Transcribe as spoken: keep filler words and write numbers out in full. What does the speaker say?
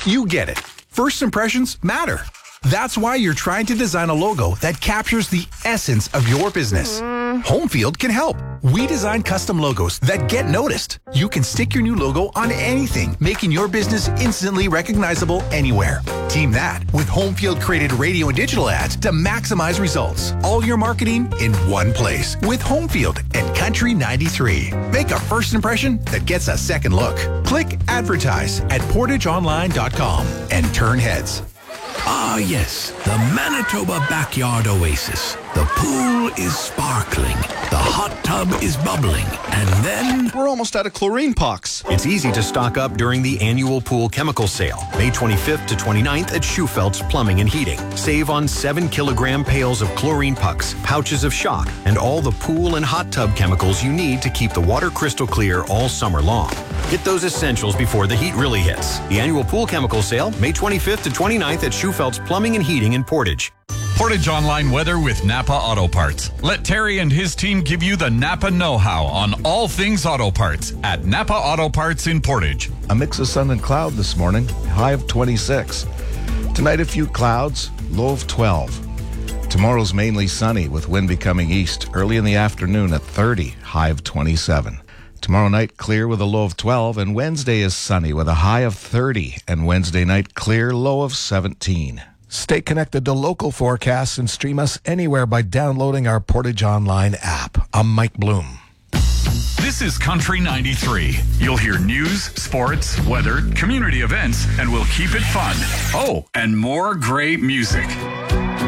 You get it. First impressions matter. That's why you're trying to design a logo that captures the essence of your business. Homefield can help. We design custom logos that get noticed. You can stick your new logo on anything, making your business instantly recognizable anywhere. Team that with Homefield created radio and digital ads to maximize results. All your marketing in one place with Homefield and Country ninety-three. Make a first impression that gets a second look. Click advertise at portage online dot com and turn heads. Ah, yes, the Manitoba Backyard Oasis. The pool is sparkling, the hot tub is bubbling, and then... We're almost out of chlorine pucks. It's easy to stock up during the annual pool chemical sale, May twenty-fifth to twenty-ninth at Schufeld's Plumbing and Heating. Save on seven kilogram pails of chlorine pucks, pouches of shock, and all the pool and hot tub chemicals you need to keep the water crystal clear all summer long. Get those essentials before the heat really hits. The annual pool chemical sale, May twenty-fifth to twenty-ninth at Schufeld's Plumbing and Heating in Portage. Portage Online Weather with Napa Auto Parts. Let Terry and his team give you the Napa know-how on all things auto parts at Napa Auto Parts in Portage. A mix of sun and cloud this morning, high of twenty-six. Tonight a few clouds, low of twelve. Tomorrow's mainly sunny with wind becoming east early in the afternoon at thirty, high of twenty-seven. Tomorrow night clear with a low of twelve, and Wednesday is sunny with a high of thirty, and Wednesday night clear, low of seventeen. Stay connected to local forecasts and stream us anywhere by downloading our Portage Online app. I'm Mike Bloom. This is Country ninety-three. You'll hear news, sports, weather, community events, and we'll keep it fun. Oh, and more great music.